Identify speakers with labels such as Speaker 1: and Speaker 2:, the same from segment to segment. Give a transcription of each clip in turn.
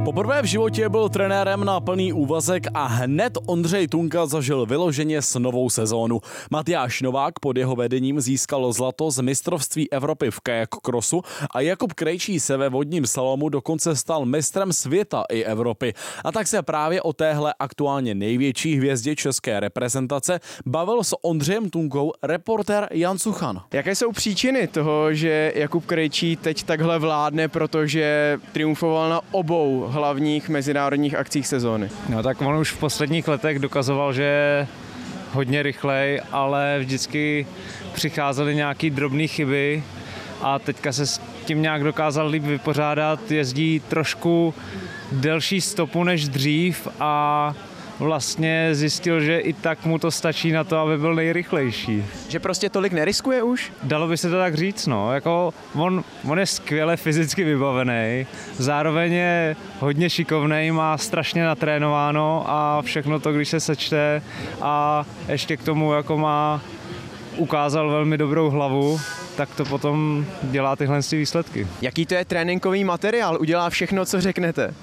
Speaker 1: Poprvé v životě byl trenérem na plný úvazek a hned Ondřej Tunka zažil vyloženě s novou sezónu. Matyáš Novák pod jeho vedením získal zlato z mistrovství Evropy v kajak crossu a Jakub Krejčí se ve vodním slalomu dokonce stal mistrem světa i Evropy. A tak se právě o téhle aktuálně největší hvězdě české reprezentace bavil s Ondřejem Tunkou reportér Jan Suchan.
Speaker 2: Jaké jsou příčiny toho, že Jakub Krejčí teď takhle vládne, protože triumfoval na obou hlavních mezinárodních akcích sezóny?
Speaker 3: No tak on už v posledních letech dokazoval, že je hodně rychlej, ale vždycky přicházely nějaký drobné chyby a teďka se s tím nějak dokázal líp vypořádat, jezdí trošku delší stopu než dřív a vlastně zjistil, že i tak mu to stačí na to, aby byl nejrychlejší.
Speaker 2: Že prostě tolik neriskuje už?
Speaker 3: Dalo by se to tak říct, no. Jako on je skvěle fyzicky vybavený, zároveň je hodně šikovnej, má strašně natrénováno a všechno to, když se sečte a ještě k tomu jako ukázal velmi dobrou hlavu, tak to potom dělá tyhle výsledky.
Speaker 2: Jaký to je tréninkový materiál? Udělá všechno, co řeknete?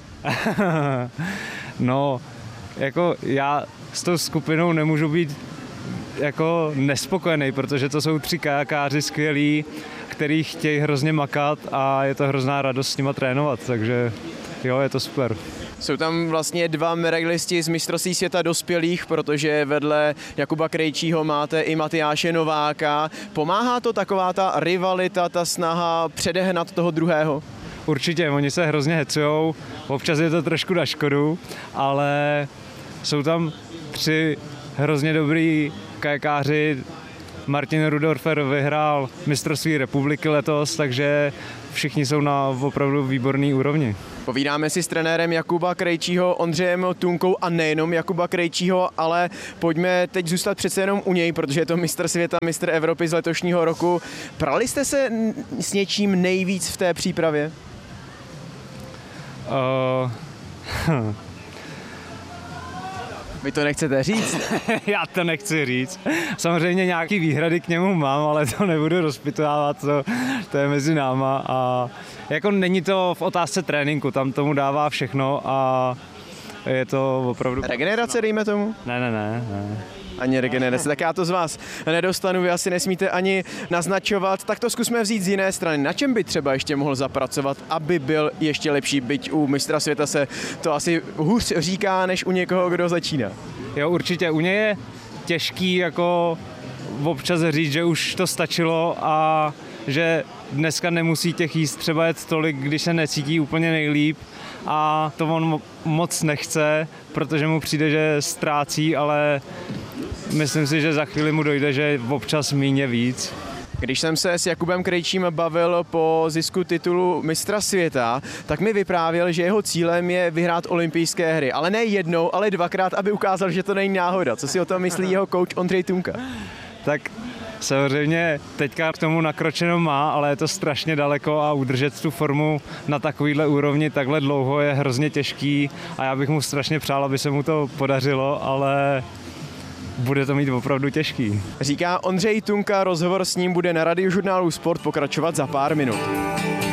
Speaker 3: No, jako já s tou skupinou nemůžu být jako nespokojený, protože to jsou 3 kajakáři skvělí, kteří chtějí hrozně makat a je to hrozná radost s nima trénovat, takže jo, je to super.
Speaker 2: Jsou tam vlastně 2 medailisty z mistrovství světa dospělých, protože vedle Jakuba Krejčího máte i Matyáše Nováka. Pomáhá to taková ta rivalita, ta snaha předehnat toho druhého?
Speaker 3: Určitě, oni se hrozně hecujou, občas je to trošku na škodu, ale jsou tam 3 hrozně dobrý kajakáři. Martin Rudorfer vyhrál mistrovství republiky letos, takže všichni jsou na opravdu výborný úrovni.
Speaker 2: Povídáme si s trenérem Jakuba Krejčího, Ondřejem Tunkou a nejenom Jakuba Krejčího, ale pojďme teď zůstat přece jenom u něj, protože je to mistr světa, mistr Evropy z letošního roku. Prali jste se s něčím nejvíc v té přípravě? Vy to nechcete říct?
Speaker 3: Já to nechci říct. Samozřejmě nějaký výhrady k němu mám, ale to nebudu rozpitovávat, to je mezi náma. A jako není to v otázce tréninku, tam tomu dává všechno a je to opravdu...
Speaker 2: Regenerace, dejme tomu?
Speaker 3: Ne.
Speaker 2: Ani regenerace, tak já to z vás nedostanu, vy asi nesmíte ani naznačovat, tak to zkusme vzít z jiné strany. Na čem by třeba ještě mohl zapracovat, aby byl ještě lepší, byť u mistra světa se to asi hůř říká, než u někoho, kdo začíná?
Speaker 3: Jo, určitě, u něj je těžký jako občas říct, že už to stačilo a že dneska nemusí těch jíst třeba jet tolik, když se necítí úplně nejlíp a to on moc nechce, protože mu přijde, že ztrácí, ale myslím si, že za chvíli mu dojde, že občas míň je víc.
Speaker 2: Když jsem se s Jakubem Krejčím bavil po zisku titulu mistra světa, tak mi vyprávěl, že jeho cílem je vyhrát olympijské hry. Ale ne jednou, ale 2krát, aby ukázal, že to není náhoda. Co si o tom myslí jeho coach Ondřej Tunka?
Speaker 3: Tak samozřejmě teďka k tomu nakročeno má, ale je to strašně daleko a udržet tu formu na takovýhle úrovni takhle dlouho je hrozně těžký a já bych mu strašně přál, aby se mu to podařilo, ale bude to mít opravdu těžký.
Speaker 2: Říká Ondřej Tunka, rozhovor s ním bude na Radiožurnálu Sport pokračovat za pár minut.